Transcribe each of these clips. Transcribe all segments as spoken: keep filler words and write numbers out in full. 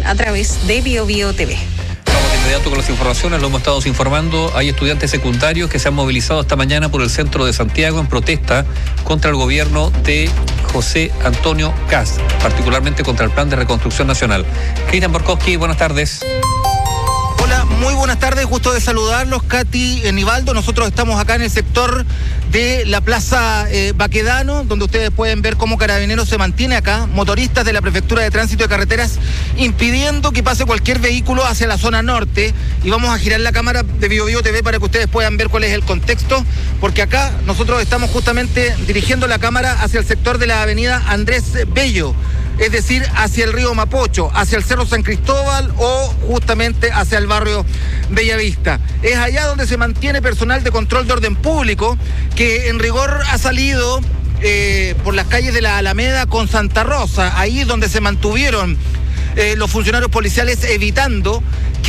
a través de Bio Bio T V. Vamos de inmediato con las informaciones, lo hemos estado informando. Hay estudiantes secundarios que se han movilizado esta mañana por el centro de Santiago en protesta contra el gobierno de José Antonio Kast, particularmente contra el Plan de Reconstrucción Nacional. Cristian Borkowski, buenas tardes. Hola, muy buenas tardes, gusto de saludarlos, Katy, Nivaldo. Nosotros estamos acá en el sector de la Plaza eh, Baquedano, donde ustedes pueden ver cómo Carabineros se mantiene acá, motoristas de la Prefectura de Tránsito de Carreteras, impidiendo que pase cualquier vehículo hacia la zona norte. Y vamos a girar la cámara de Bio Bio T V para que ustedes puedan ver cuál es el contexto, porque acá nosotros estamos justamente dirigiendo la cámara hacia el sector de la avenida Andrés Bello, es decir, hacia el río Mapocho, hacia el Cerro San Cristóbal o justamente hacia el barrio Bellavista. Es allá donde se mantiene personal de control de orden público, que en rigor ha salido eh, por las calles de la Alameda con Santa Rosa, ahí donde se mantuvieron eh, los funcionarios policiales evitando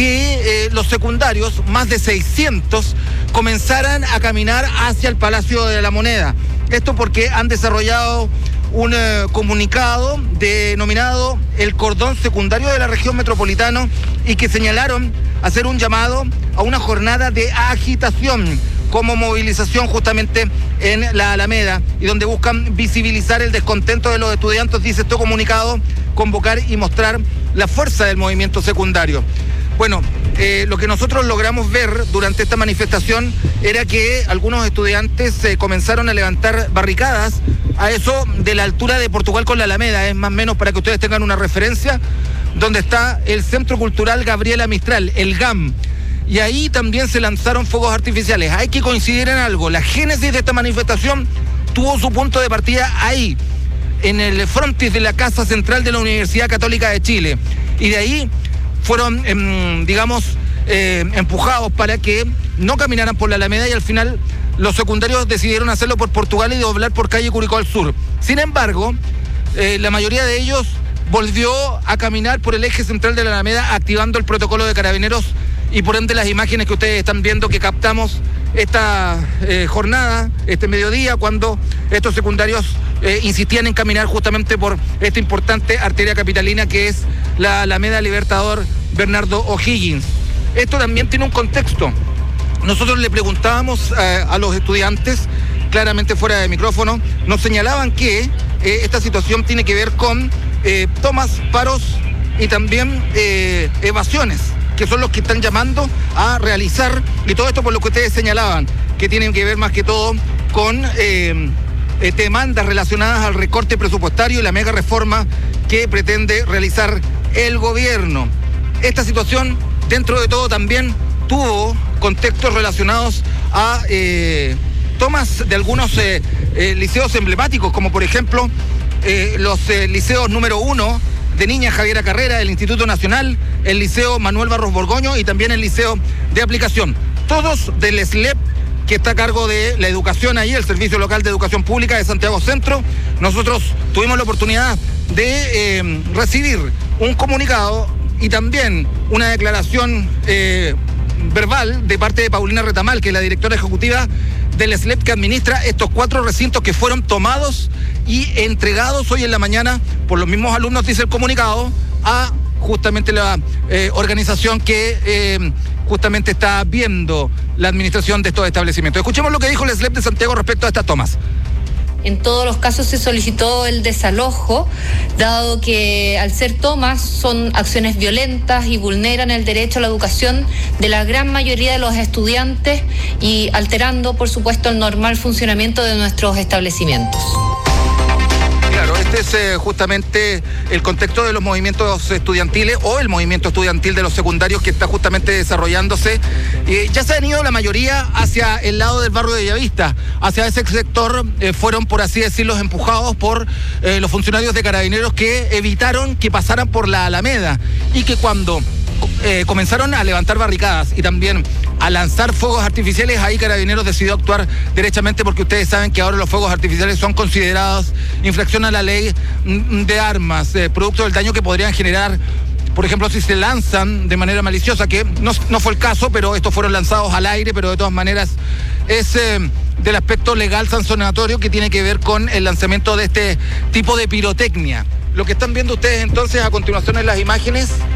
que eh, los secundarios, más de seiscientos, comenzaran a caminar hacia el Palacio de la Moneda. Esto porque han desarrollado un eh, comunicado denominado el cordón secundario de la región metropolitana y que señalaron hacer un llamado a una jornada de agitación como movilización justamente en la Alameda y donde buscan visibilizar el descontento de los estudiantes, dice este comunicado, convocar y mostrar la fuerza del movimiento secundario. Bueno, eh, lo que nosotros logramos ver durante esta manifestación era que algunos estudiantes eh, comenzaron a levantar barricadas a eso de la altura de Portugal con la Alameda, es más o menos para que ustedes tengan una referencia, donde está el Centro Cultural Gabriela Mistral, el G A M. Y ahí también se lanzaron fuegos artificiales. Hay que coincidir en algo, la génesis de esta manifestación tuvo su punto de partida ahí, en el frontis de la Casa Central de la Universidad Católica de Chile. Y de ahí fueron, eh, digamos, eh, empujados para que no caminaran por la Alameda y al final los secundarios decidieron hacerlo por Portugal y doblar por calle Curicó al sur. Sin embargo, eh, la mayoría de ellos volvió a caminar por el eje central de la Alameda activando el protocolo de Carabineros y por ende las imágenes que ustedes están viendo que captamos esta eh, jornada, este mediodía, cuando estos secundarios eh, insistían en caminar justamente por esta importante arteria capitalina que es la Alameda Libertador Bernardo O'Higgins. Esto también tiene un contexto. Nosotros le preguntábamos eh, a los estudiantes, claramente fuera de micrófono, nos señalaban que eh, esta situación tiene que ver con eh, tomas, paros y también eh, evasiones, que son los que están llamando a realizar, y todo esto por lo que ustedes señalaban, que tienen que ver más que todo con eh, eh, demandas relacionadas al recorte presupuestario y la mega reforma que pretende realizar el gobierno. Esta situación, dentro de todo, también tuvo contextos relacionados a eh, tomas de algunos eh, eh, liceos emblemáticos, como por ejemplo eh, los eh, liceos número uno de Niña Javiera Carrera, el Instituto Nacional, el Liceo Manuel Barros Borgoño y también el Liceo de Aplicación. Todos del S L E P, que está a cargo de la educación ahí, el Servicio Local de Educación Pública de Santiago Centro. Nosotros tuvimos la oportunidad de eh, recibir un comunicado y también una declaración eh, verbal de parte de Paulina Retamal, que es la directora ejecutiva del S L E P que administra estos cuatro recintos que fueron tomados y entregados hoy en la mañana por los mismos alumnos, dice el comunicado, a justamente la eh, organización que eh, justamente está viendo la administración de estos establecimientos. Escuchemos lo que dijo el S L E P de Santiago respecto a estas tomas. En todos los casos se solicitó el desalojo, dado que al ser tomas son acciones violentas y vulneran el derecho a la educación de la gran mayoría de los estudiantes y alterando, por supuesto, el normal funcionamiento de nuestros establecimientos. Claro, este es eh, justamente el contexto de los movimientos estudiantiles o el movimiento estudiantil de los secundarios que está justamente desarrollándose. Eh, ya se han ido la mayoría hacia el lado del barrio de Bellavista, hacia ese sector eh, fueron, por así decirlo, empujados por eh, los funcionarios de Carabineros que evitaron que pasaran por la Alameda y que cuando eh, comenzaron a levantar barricadas y también a lanzar fuegos artificiales, ahí Carabineros decidió actuar derechamente porque ustedes saben que ahora los fuegos artificiales son considerados infracción a la ley de armas, eh, producto del daño que podrían generar, por ejemplo, si se lanzan de manera maliciosa, que no, no fue el caso, pero estos fueron lanzados al aire, pero de todas maneras es eh, del aspecto legal sancionatorio que tiene que ver con el lanzamiento de este tipo de pirotecnia. Lo que están viendo ustedes entonces a continuación en las imágenes